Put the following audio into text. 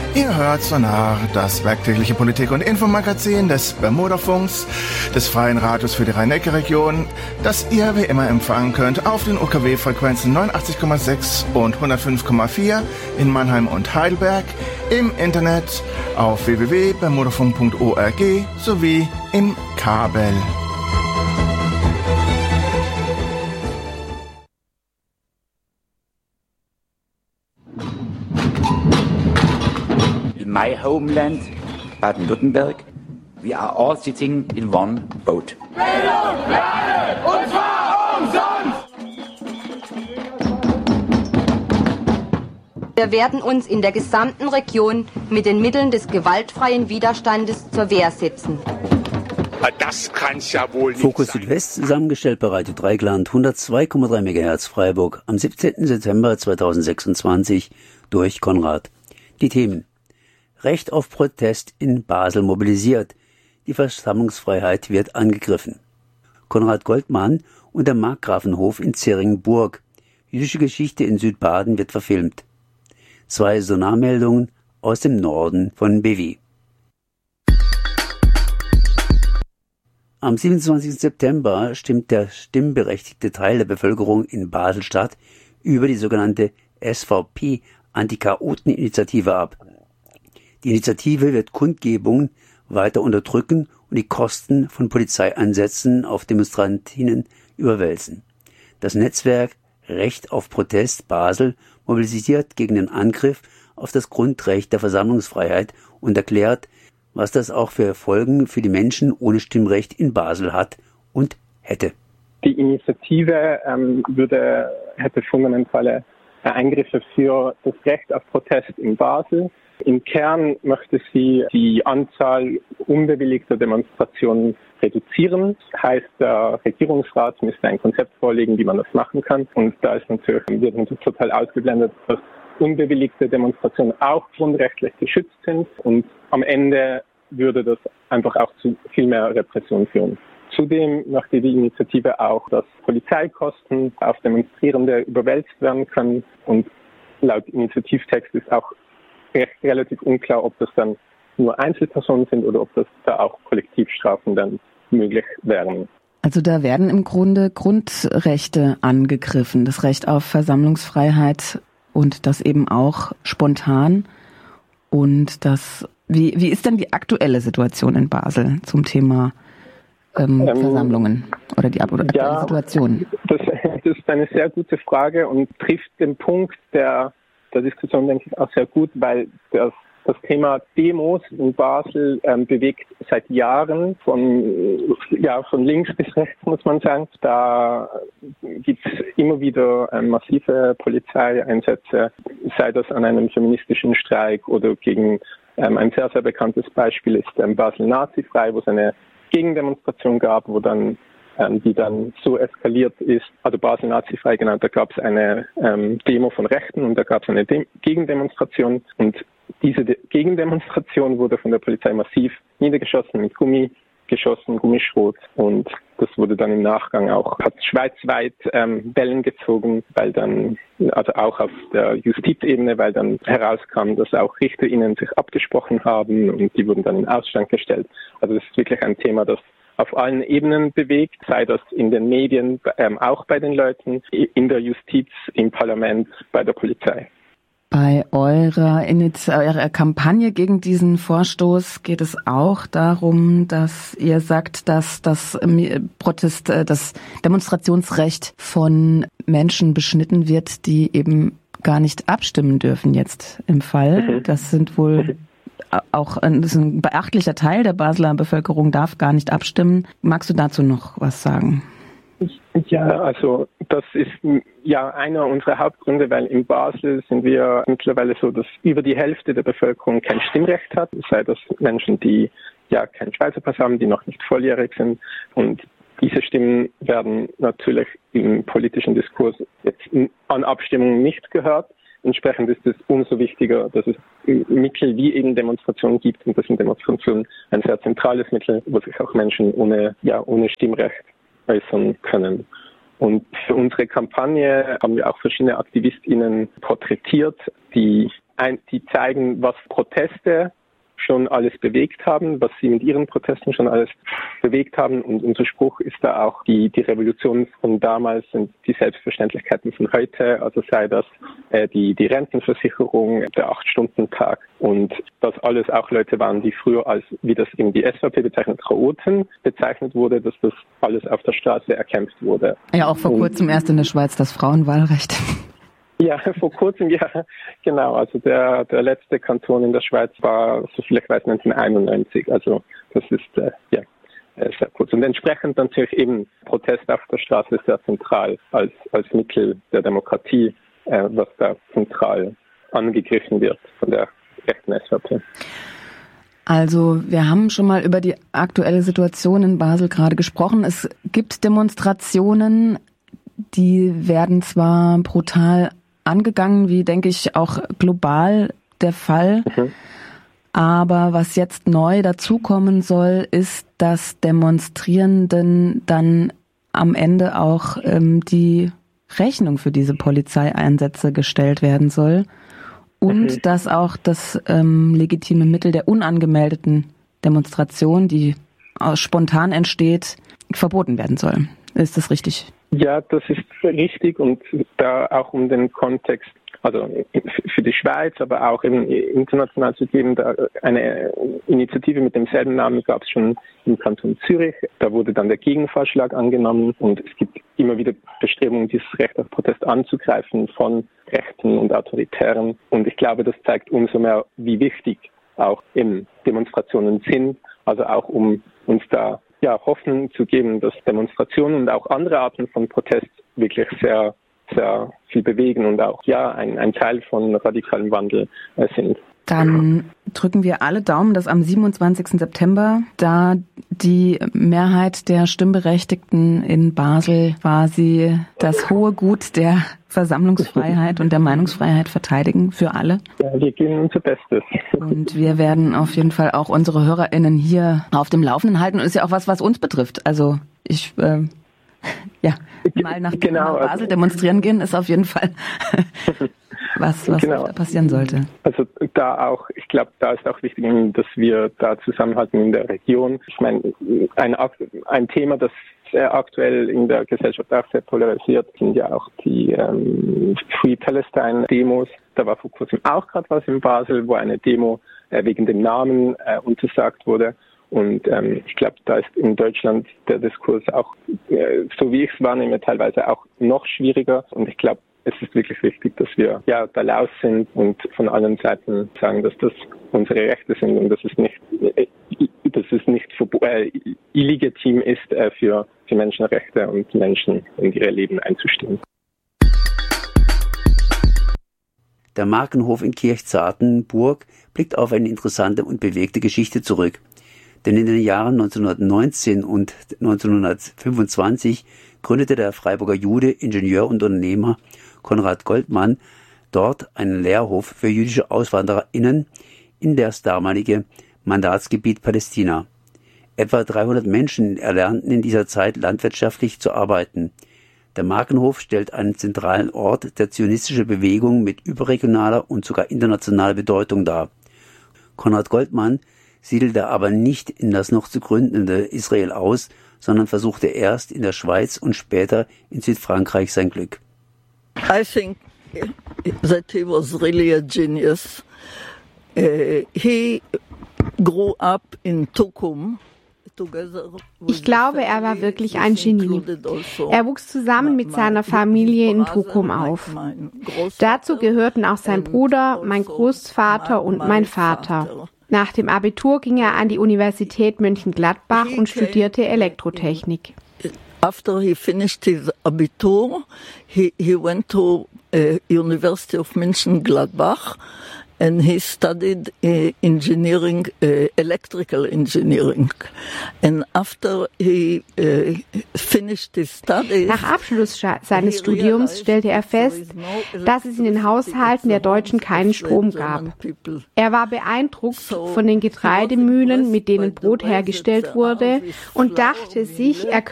Ihr hört Sonar, das werktägliche Politik- und Infomagazin des Bermudafunks, des Freien Radios für die Rhein-Neckar-Region, das ihr wie immer empfangen könnt auf den UKW-Frequenzen 89,6 und 105,4 in Mannheim und Heidelberg, im Internet auf www.bermudafunk.org sowie im Kabel. In my homeland, Baden-Württemberg, we are all sitting in one boat. Bildung, Lernen, und zwar umsonst! Wir werden uns in der gesamten Region mit den Mitteln des gewaltfreien Widerstandes zur Wehr setzen. Das kann's ja wohl nicht Fokus sein. Südwest zusammengestellt bei Radio Dreigland 102,3 MHz Freiburg am 17. September 2026 durch Konrad. Die Themen: Recht auf Protest in Basel mobilisiert. Die Versammlungsfreiheit wird angegriffen. Konrad Goldmann und der Markgrafenhof in Zering-Burg. Jüdische Geschichte in Südbaden wird verfilmt. 2 Sonarmeldungen aus dem Norden von BW. Am 27. September stimmt der stimmberechtigte Teil der Bevölkerung in Basel-Stadt über die sogenannte SVP-Anti-Chaoten-Initiative ab. Die Initiative wird Kundgebungen weiter unterdrücken und die Kosten von Polizeieinsätzen auf Demonstrantinnen überwälzen. Das Netzwerk Recht auf Protest Basel mobilisiert gegen den Angriff auf das Grundrecht der Versammlungsfreiheit und erklärt, was das auch für Folgen für die Menschen ohne Stimmrecht in Basel hat und hätte. Die Initiative hätte fundamentale Eingriffe für das Recht auf Protest in Basel. Im Kern möchte sie die Anzahl unbewilligter Demonstrationen reduzieren. Das heißt, der Regierungsrat müsste ein Konzept vorlegen, wie man das machen kann. Und da ist wird total ausgeblendet, dass unbewilligte Demonstrationen auch grundrechtlich geschützt sind. Und am Ende würde das einfach auch zu viel mehr Repression führen. Zudem möchte die Initiative auch, dass Polizeikosten auf Demonstrierende überwälzt werden können. Und laut Initiativtext ist auch relativ unklar, ob das dann nur Einzelpersonen sind oder ob das da auch Kollektivstrafen dann möglich wären. Also da werden im Grunde Grundrechte angegriffen, das Recht auf Versammlungsfreiheit und das eben auch spontan. Und das, wie ist denn die aktuelle Situation in Basel zum Thema Versammlungen oder die aktuelle Situation? Das ist eine sehr gute Frage und trifft den Punkt der Diskussion, denke ich, auch sehr gut, weil das Thema Demos in Basel bewegt seit Jahren von links bis rechts, muss man sagen. Da gibt es immer wieder massive Polizeieinsätze, sei das an einem feministischen Streik oder gegen ein sehr, sehr bekanntes Beispiel ist Basel Nazifrei, wo es eine Gegendemonstration gab, wo dann die dann so eskaliert ist, also Basel Nazifrei genannt, da gab es eine Demo von Rechten und da gab es eine Gegendemonstration und diese Gegendemonstration wurde von der Polizei massiv niedergeschossen mit Gummischrot und das wurde dann im Nachgang hat schweizweit Wellen gezogen, weil dann, also auch auf der Justizebene, weil dann herauskam, dass auch RichterInnen sich abgesprochen haben und die wurden dann in Ausstand gestellt. Also das ist wirklich ein Thema, das auf allen Ebenen bewegt, sei das in den Medien, auch bei den Leuten, in der Justiz, im Parlament, bei der Polizei. Bei eurer Kampagne gegen diesen Vorstoß geht es auch darum, dass ihr sagt, dass das Demonstrationsrecht von Menschen beschnitten wird, die eben gar nicht abstimmen dürfen jetzt im Fall. Das sind wohl auch das ist ein beachtlicher Teil der Basler Bevölkerung darf gar nicht abstimmen. Magst du dazu noch was sagen? Ja, also das ist ja einer unserer Hauptgründe, weil in Basel sind wir mittlerweile so, dass über die Hälfte der Bevölkerung kein Stimmrecht hat, sei das Menschen, die ja keinen Schweizer Pass haben, die noch nicht volljährig sind. Und diese Stimmen werden natürlich im politischen Diskurs jetzt an Abstimmungen nicht gehört. Entsprechend ist es umso wichtiger, dass es Mittel wie eben Demonstrationen gibt und das sind Demonstrationen ein sehr zentrales Mittel, wo sich auch Menschen ohne Stimmrecht äußern können. Und für unsere Kampagne haben wir auch verschiedene AktivistInnen porträtiert, die die zeigen, was Proteste schon alles bewegt haben, was sie mit ihren Protesten schon alles bewegt haben. Und unser Spruch ist da auch, die Revolutionen von damals sind die Selbstverständlichkeiten von heute. Also sei das die Rentenversicherung, der 8-Stunden-Tag und dass alles auch Leute waren, die früher als, wie das in die SVP bezeichnet, Chaoten bezeichnet wurde, dass das alles auf der Straße erkämpft wurde. Ja, auch vor kurzem erst in der Schweiz das Frauenwahlrecht. Ja, vor kurzem, ja, genau. Also der letzte Kanton in der Schweiz war, soviel ich weiß, 1991. Also das ist, sehr kurz. Und entsprechend natürlich eben Protest auf der Straße sehr zentral als Mittel der Demokratie, was da zentral angegriffen wird von der rechten SVP. Also wir haben schon mal über die aktuelle Situation in Basel gerade gesprochen. Es gibt Demonstrationen, die werden zwar brutal angegangen, wie, denke ich, auch global der Fall. Aber was jetzt neu dazukommen soll, ist, dass Demonstrierenden dann am Ende auch die Rechnung für diese Polizeieinsätze gestellt werden soll und dass auch das legitime Mittel der unangemeldeten Demonstration, die spontan entsteht, verboten werden soll. Ist das richtig? Ja, das ist richtig und da auch um den Kontext, also für die Schweiz, aber auch eben international zu geben, da eine Initiative mit demselben Namen gab es schon im Kanton Zürich. Da wurde dann der Gegenvorschlag angenommen und es gibt immer wieder Bestrebungen, dieses Recht auf Protest anzugreifen von Rechten und Autoritären. Und ich glaube, das zeigt umso mehr, wie wichtig auch eben Demonstrationen sind, also auch um uns da Hoffnung zu geben, dass Demonstrationen und auch andere Arten von Protest wirklich sehr, sehr viel bewegen und auch ein Teil von radikalem Wandel sind. Dann drücken wir alle Daumen, dass am 27. September da die Mehrheit der Stimmberechtigten in Basel quasi das hohe Gut der Versammlungsfreiheit und der Meinungsfreiheit verteidigen für alle. Ja, wir geben unser Bestes. Und wir werden auf jeden Fall auch unsere HörerInnen hier auf dem Laufenden halten. Und ist ja auch was uns betrifft. Also ich mal nach Basel demonstrieren gehen, ist auf jeden Fall was da passieren sollte. Also ich glaube, da ist auch wichtig, dass wir da zusammenhalten in der Region. Ich meine, ein Thema, das sehr aktuell in der Gesellschaft auch sehr polarisiert, sind ja auch die Free Palestine-Demos. Da war vor kurzem auch gerade was in Basel, wo eine Demo wegen dem Namen untersagt wurde. Und ich glaube, da ist in Deutschland der Diskurs auch, so wie ich es wahrnehme, teilweise auch noch schwieriger. Und ich glaube, es ist wirklich wichtig, dass wir da laut sind und von allen Seiten sagen, dass das unsere Rechte sind und dass es nicht illegitim ist, für Menschenrechte und Menschen in ihre Leben einzustehen. Der Markenhof in Kirchzartenburg blickt auf eine interessante und bewegte Geschichte zurück. Denn in den Jahren 1919 und 1925 gründete der Freiburger Jude, Ingenieur und Unternehmer Konrad Goldmann dort einen Lehrhof für jüdische AuswandererInnen in das damalige Mandatsgebiet Palästina. Etwa 300 Menschen erlernten in dieser Zeit landwirtschaftlich zu arbeiten. Der Markenhof stellt einen zentralen Ort der zionistischen Bewegung mit überregionaler und sogar internationaler Bedeutung dar. Konrad Goldmann siedelte aber nicht in das noch zu gründende Israel aus, sondern versuchte erst in der Schweiz und später in Südfrankreich sein Glück. I think that he was really a genius. He grew up in Tukum. Ich glaube, er war wirklich ein Genie. Er wuchs zusammen mit seiner Familie in Tukum auf. Dazu gehörten auch sein Bruder, mein Großvater und mein Vater. Nach dem Abitur ging er an die Universität Mönchengladbach und studierte Elektrotechnik. After he finished his Abitur, he went to University of Mönchengladbach and he studied engineering, electrical engineering. And after he finished his studies, nach Abschluss seines Studiums stellte er fest, dass es in den Haushalten der Deutschen keinen Strom gab. Er war beeindruckt von den Getreidemühlen, mit denen Brot hergestellt wurde, und dachte sich, er